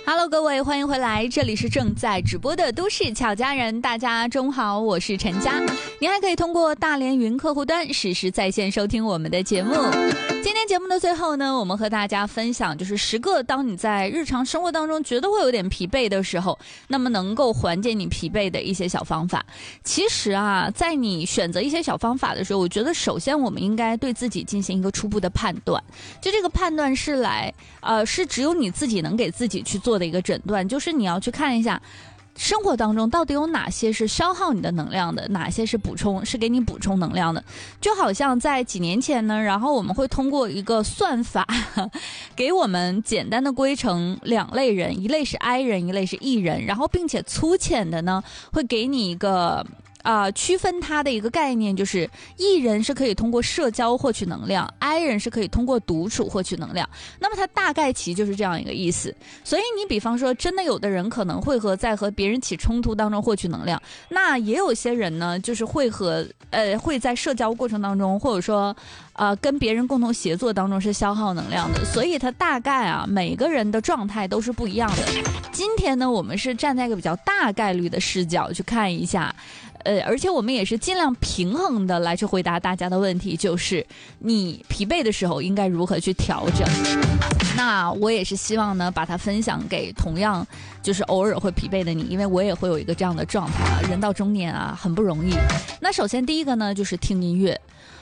Hello， 各位，欢迎回来，这里是正在直播的都市巧家人，大家中午好，我是陈佳。您还可以通过大连云客户端实时在线收听我们的节目。今天节目的最后呢，我们和大家分享就是10个当你在日常生活当中觉得会有点疲惫的时候，那么能够缓解你疲惫的一些小方法。其实啊，在你选择一些小方法的时候，我觉得首先我们应该对自己进行一个初步的判断，就这个判断是只有你自己能给自己去做的一个诊断，就是你要去看一下生活当中到底有哪些是消耗你的能量的，哪些是给你补充能量的。就好像在几年前呢，然后我们会通过一个算法给我们简单的归成2类人，一类是 I 人，一类是 E 人，然后并且粗浅的呢会给你一个区分它的一个概念，就是 E 人是可以通过社交获取能量， I 人是可以通过独处获取能量。那么它大概其就是这样一个意思。所以你比方说真的有的人可能会在和别人起冲突当中获取能量，那也有些人呢就是会在社交过程当中，或者说跟别人共同协作当中是消耗能量的。所以它大概每个人的状态都是不一样的。今天呢我们是站在一个比较大概率的视角去看一下，而且我们也是尽量平衡的来去回答大家的问题，就是你疲惫的时候应该如何去调整。那我也是希望呢把它分享给同样就是偶尔会疲惫的你，因为我也会有一个这样的状态人到中年很不容易。那首先第一个呢就是听音乐。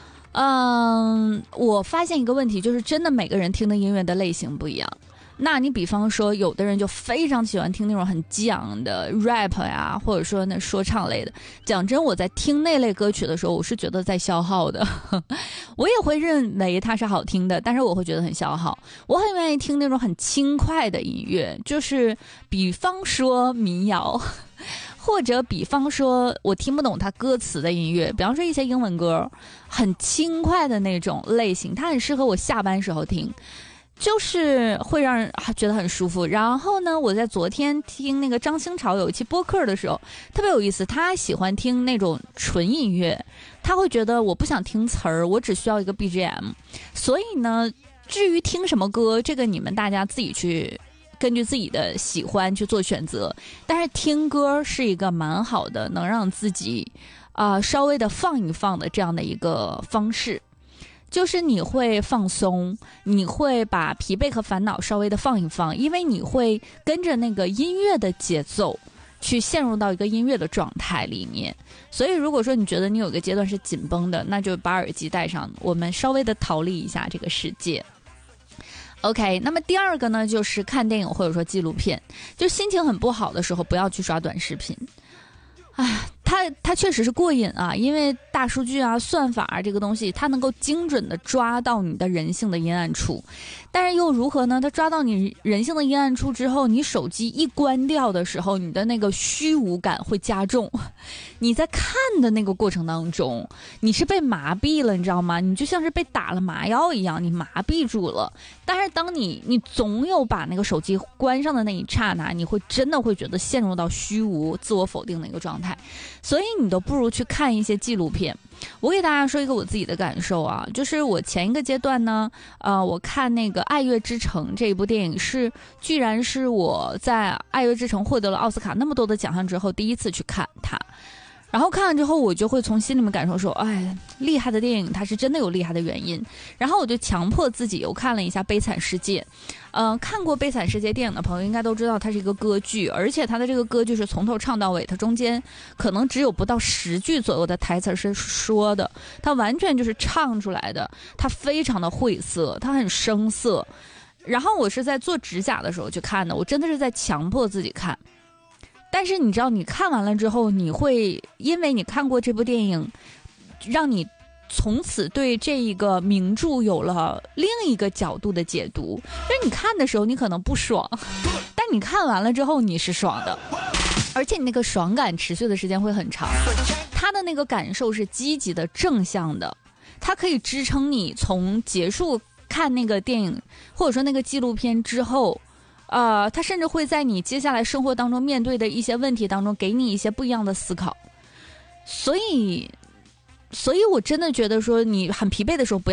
我发现一个问题，就是真的每个人听的音乐的类型不一样。那你比方说有的人就非常喜欢听那种很激昂的 rap 呀，或者说那说唱类的。讲真，我在听那类歌曲的时候，我是觉得在消耗的我也会认为它是好听的，但是我会觉得很消耗。我很愿意听那种很轻快的音乐，就是比方说民谣或者比方说我听不懂它歌词的音乐，比方说一些英文歌，很轻快的那种类型，它很适合我下班时候听，就是会让人觉得很舒服。然后呢，我在昨天听那个张新潮有一期播客的时候特别有意思，他喜欢听那种纯音乐，他会觉得我不想听词儿，我只需要一个 BGM。 所以呢，至于听什么歌，这个你们大家自己去根据自己的喜欢去做选择。但是听歌是一个蛮好的能让自己稍微的放一放的这样的一个方式，就是你会放松，你会把疲惫和烦恼稍微的放一放，因为你会跟着那个音乐的节奏去陷入到一个音乐的状态里面。所以如果说你觉得你有个阶段是紧绷的，那就把耳机戴上，我们稍微的逃离一下这个世界。OK， 那么第二个呢，就是看电影或者说纪录片。就心情很不好的时候，不要去刷短视频。它确实是过瘾因为大数据算法这个东西，它能够精准的抓到你的人性的阴暗处。但是又如何呢？它抓到你人性的阴暗处之后，你手机一关掉的时候，你的那个虚无感会加重。你在看的那个过程当中，你是被麻痹了，你知道吗？你就像是被打了麻药一样，你麻痹住了。但是当你总有把那个手机关上的那一刹那，你会真的会觉得陷入到虚无自我否定的一个状态。所以你都不如去看一些纪录片。我给大家说一个我自己的感受就是我前一个阶段呢我看那个《爱乐之城》这一部电影，居然是我在《爱乐之城》获得了奥斯卡那么多的奖项之后第一次去看它。然后看完之后，我就会从心里面感受说，厉害的电影它是真的有厉害的原因。然后我就强迫自己又看了一下《悲惨世界》。看过《悲惨世界》电影的朋友应该都知道，它是一个歌剧，而且它的这个歌剧是从头唱到尾，它中间可能只有不到10句左右的台词是说的，它完全就是唱出来的，它非常的晦涩，它很生涩。然后我是在做指甲的时候去看的，我真的是在强迫自己看。但是你知道，你看完了之后，你会因为你看过这部电影，让你从此对这一个名著有了另一个角度的解读。就是你看的时候你可能不爽，但你看完了之后你是爽的，而且你那个爽感持续的时间会很长。他的那个感受是积极的正向的，它可以支撑你从结束看那个电影或者说那个纪录片之后，它甚至会在你接下来生活当中面对的一些问题当中给你一些不一样的思考。所以我真的觉得说，你很疲惫的时候不要